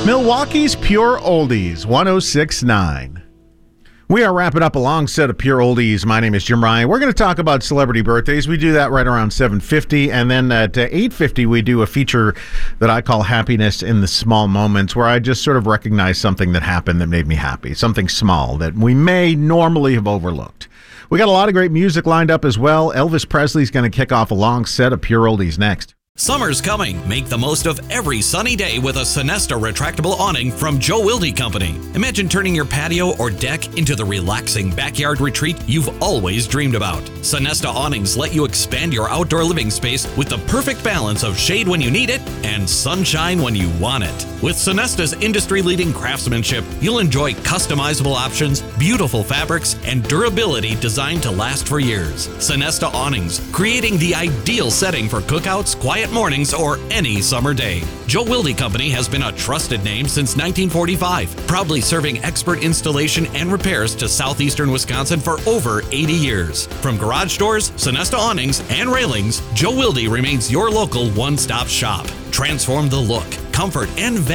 Milwaukee's Pure Oldies, 106.9. We are wrapping up a long set of Pure Oldies. My name is Jim Ryan. We're going to talk about celebrity birthdays. We do that right around 7:50, and then at 8:50 we do a feature that I call Happiness in the Small Moments, where I just sort of recognize something that happened that made me happy, something small that we may normally have overlooked. We got a lot of great music lined up as well. Elvis Presley's going to kick off a long set of Pure Oldies next. Summer's coming. Make the most of every sunny day with a Sonesta retractable awning from Joe Wilde Company. Imagine turning your patio or deck into the relaxing backyard retreat you've always dreamed about. Sonesta awnings let you expand your outdoor living space with the perfect balance of shade when you need it and sunshine when you want it. With Sonesta's industry-leading craftsmanship, you'll enjoy customizable options, beautiful fabrics, and durability designed to last for years. Sonesta awnings, creating the ideal setting for cookouts, quiet mornings, or any summer day. Joe Wilde Company has been a trusted name since 1945, proudly serving expert installation and repairs to southeastern Wisconsin for over 80 years. From garage doors, Sonesta awnings, and railings, Joe Wilde remains your local one-stop shop. Transform the look, comfort, and value